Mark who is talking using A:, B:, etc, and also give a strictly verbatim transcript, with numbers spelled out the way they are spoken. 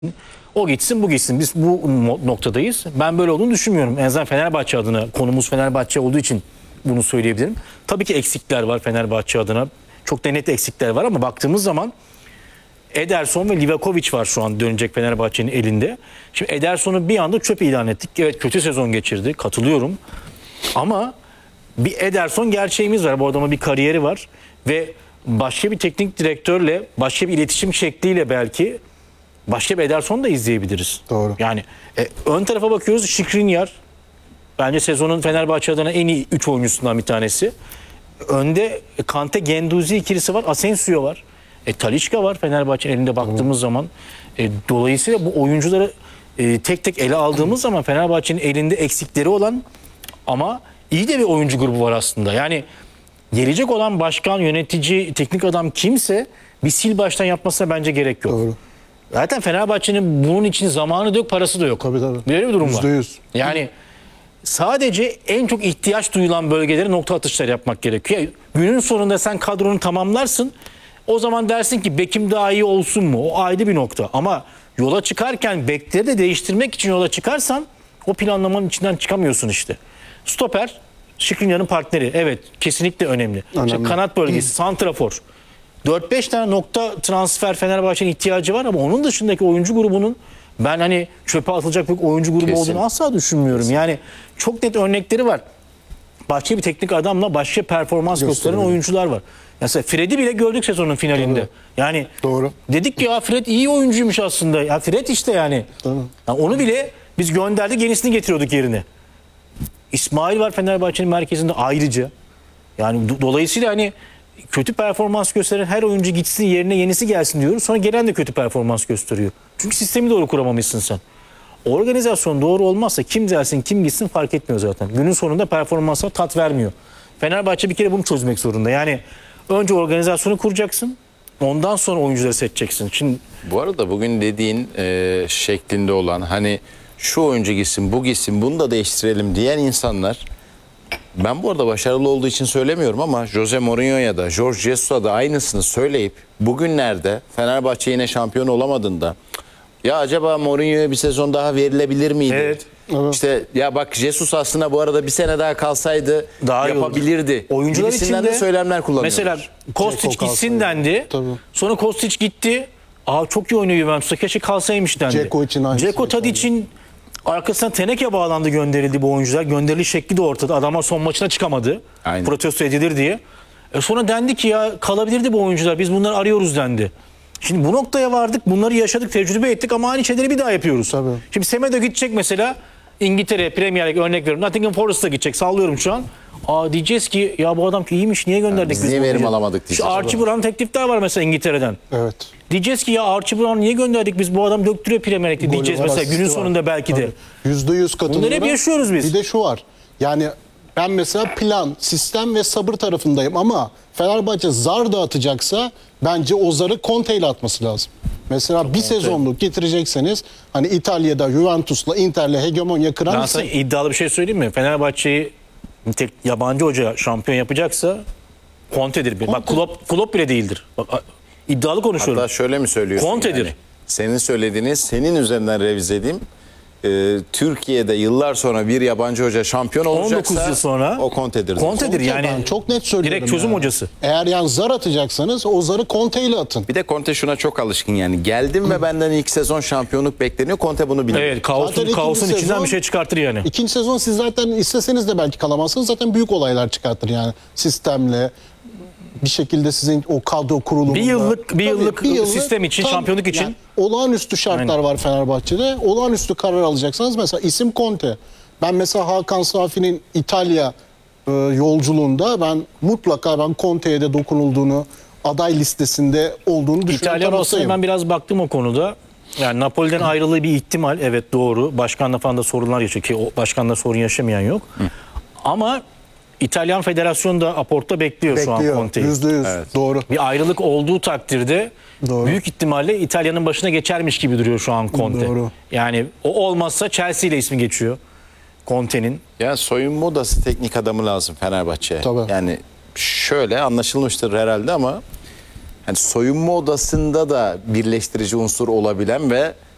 A: O gitsin bu gitsin. Biz bu noktadayız. Ben böyle olduğunu düşünmüyorum. En azından Fenerbahçe adına, konumuz Fenerbahçe olduğu için bunu söyleyebilirim. Tabii ki eksikler var Fenerbahçe adına. Çok da net eksikler var ama baktığımız zaman Ederson ve Livakovic var şu an dönecek Fenerbahçe'nin elinde. Şimdi Ederson'u bir anda çöp ilan ettik. Evet, kötü sezon geçirdi. Katılıyorum. Ama bir Ederson gerçeğimiz var. Bu adamın bir kariyeri var. Ve başka bir teknik direktörle, başka bir iletişim şekliyle belki başka bir Ederson da izleyebiliriz.
B: Doğru.
A: Yani e, ön tarafa bakıyoruz. Skriniar bence sezonun Fenerbahçe adına en iyi üç oyuncusundan bir tanesi. Önde Kante Genduzi ikilisi var. Asensio var. E, Talisca var Fenerbahçe'nin elinde baktığımız Hı. zaman. E, dolayısıyla bu oyuncuları e, tek tek ele aldığımız Hı. zaman Fenerbahçe'nin elinde eksikleri olan ama iyi de bir oyuncu grubu var aslında. Yani gelecek olan başkan, yönetici, teknik adam kimse bir sil baştan yapmasına bence gerek yok. Doğru. Zaten Fenerbahçe'nin bunun için zamanı da yok, parası da yok.
B: Tabii tabii.
A: Böyle bir durum
B: yüzde yüz.
A: var. Yani sadece en çok ihtiyaç duyulan bölgelere nokta atışlar yapmak gerekiyor. Günün sonunda sen kadronu tamamlarsın. O zaman dersin ki bekim daha iyi olsun mu? O ayrı bir nokta. Ama yola çıkarken bekleri de değiştirmek için yola çıkarsan o planlamanın içinden çıkamıyorsun işte. Stoper, Skriniar'ın partneri. Evet, kesinlikle önemli. İşte kanat bölgesi, Hı. santrafor. dört beş tane nokta transfer Fenerbahçe'nin ihtiyacı var ama onun dışındaki oyuncu grubunun ben hani çöpe atılacak bir oyuncu grubu Kesin. olduğunu asla düşünmüyorum. Kesin. Yani çok net örnekleri var. Başka bir teknik adamla başka performans gösteren oyuncular var. Mesela Fred'i bile gördük sezonun finalinde. Doğru. Yani
B: Doğru.
A: dedik ki ya Fred iyi oyuncuymuş aslında. Ya Fred işte yani. yani onu bile biz gönderdik, yenisini getiriyorduk yerine. İsmail var Fenerbahçe'nin merkezinde ayrıca. Yani do dolayısıyla hani kötü performans gösteren her oyuncu gitsin yerine yenisi gelsin diyoruz. Sonra gelen de kötü performans gösteriyor. Çünkü sistemi doğru kuramamışsın sen. Organizasyon doğru olmazsa kim gelsin kim gitsin fark etmiyor zaten. Günün sonunda performansa tat vermiyor. Fenerbahçe bir kere bunu çözmek zorunda. Yani önce organizasyonu kuracaksın. Ondan sonra oyuncuları seçeceksin. Şimdi
C: bu arada bugün dediğin e, şeklinde olan hani şu oyuncu gitsin, bu gitsin, bunu da değiştirelim diyen insanlar, ben bu arada başarılı olduğu için söylemiyorum ama Jose Mourinho'ya da Jorge Jesus'a da aynısını söyleyip bugünlerde Fenerbahçe yine şampiyon olamadığında ya acaba Mourinho'ya bir sezon daha verilebilir miydi?
A: Evet.
C: İşte ya bak Jesus aslında bu arada bir sene daha kalsaydı daha yapabilirdi.
A: Oyuncular için de
C: söylemler kullanıyor.
A: Mesela Kostić gitsin dendi. Tabii. Sonra Kostić gitti. Aa çok iyi oynuyor Juventus'ta. Keşke kalsaymış dendi.
B: Ceko için aynı.
A: Ceko Tadic'in arkasına teneke bağlandı, gönderildi bu oyuncular. Gönderiliş şekli de ortada. Adamlar son maçına çıkamadı. Aynen. Protesto edilir diye. E sonra dendi ki ya kalabilirdi bu oyuncular. Biz bunları arıyoruz dendi. Şimdi bu noktaya vardık. Bunları yaşadık, tecrübe ettik ama aynı şeyleri bir daha yapıyoruz. Tabii. Şimdi Semedo gidecek mesela İngiltere Premier Lig, örnek veriyorum. Nottingham Forest'a gidecek. Sallıyorum şu an. Aa diyeceğiz ki ya bu adam ki iyiymiş, niye gönderdik
C: yani
A: biz?
C: Niye verim alamadık diyeceğiz.
A: Şu Archie Brown teklifler var mesela İngiltere'den.
B: Evet.
A: Diyeceğiz ki ya Archie Brown niye gönderdik biz, bu adam döktürüyor Premier Lig'de diyeceğiz mesela günün var. sonunda belki de.
B: yüzde yüz katılıyorum.
A: Bunları hep yaşıyoruz biz.
B: Bir de şu var. Yani ben mesela plan, sistem ve sabır tarafındayım ama Fenerbahçe zar dağıtacaksa bence o zarı Conte ile atması lazım. Mesela Çok bir sezonluk getirecekseniz hani İtalya'da Juventus'la Inter'le hegemonya kıran...
A: Ben sana iddialı bir şey söyleyeyim mi? Fenerbahçe'yi tek yabancı hoca şampiyon yapacaksa Conte'dir. Conte. Bak Klopp, Klopp bile değildir. Bak iddialı konuşuyorum.
C: Hatta şöyle mi söylüyorsun?
A: Conte'dir.
C: Yani? Senin söylediğini senin üzerinden revize edeyim. Ee, Türkiye'de yıllar sonra bir yabancı hoca şampiyon olacaksa
A: on dokuz yıl sonra
C: o Conte'dir.
A: Conte'dir yani.
B: Ben çok net söylüyorum.
A: Direkt çözüm
B: yani.
A: hocası.
B: Eğer yani zar atacaksanız o zarı Conte ile atın.
C: Bir de Conte şuna çok alışkın yani. Geldim ve benden ilk sezon şampiyonluk bekleniyor. Conte bunu biliyor.
A: Evet, kaosun, kaosun sezon, içinden bir şey çıkartır yani.
B: İkinci sezon siz zaten isteseniz de belki kalamazsınız. Zaten büyük olaylar çıkartır yani sistemle. Bir şekilde sizin o kadro kurulumunda.
A: Bir yıllık bir yıllık, tabii, bir yıllık sistem için, tam, şampiyonluk için. Yani,
B: olağanüstü şartlar Aynen. var Fenerbahçe'de. Olağanüstü karar alacaksanız mesela isim Conte. Ben mesela Hakan Safi'nin İtalya e, yolculuğunda ben mutlaka ben Conte'ye de dokunulduğunu, aday listesinde olduğunu düşünüyorum.
A: İtalya basına ben biraz baktım o konuda. Yani Napoli'den ayrılığı bir ihtimal, evet doğru. Başkanla falan da sorunlar yaşıyor ki o başkanla sorun yaşamayan yok. Hı. Ama İtalyan Federasyonu da aportta bekliyor, bekliyor şu an Conte'yi.
B: yüzde yüz evet. Doğru.
A: Bir ayrılık olduğu takdirde doğru. büyük ihtimalle İtalya'nın başına geçermiş gibi duruyor şu an Conte. Doğru. Yani o olmazsa Chelsea ile ismi geçiyor Conte'nin.
C: Ya soyunma odası teknik adamı lazım Fenerbahçe'ye. Yani şöyle anlaşılmıştır herhalde ama hani soyunma odasında da birleştirici unsur olabilen ve